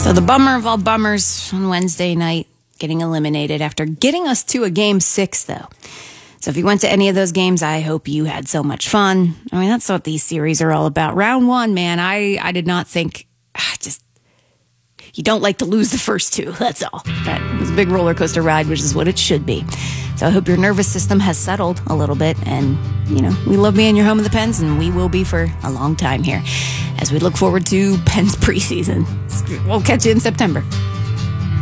So the bummer of all bummers on Wednesday night, getting eliminated after getting us to a game 6, though. So if you went to any of those games, I hope you had so much fun. I mean, that's what these series are all about. Round 1, man, I did not think, you don't like to lose the first 2, that's all. That was a big roller coaster ride, which is what it should be. So I hope your nervous system has settled a little bit. And, we love being your home of the Pens, and we will be for a long time here as we look forward to Pens preseason. We'll catch you in September.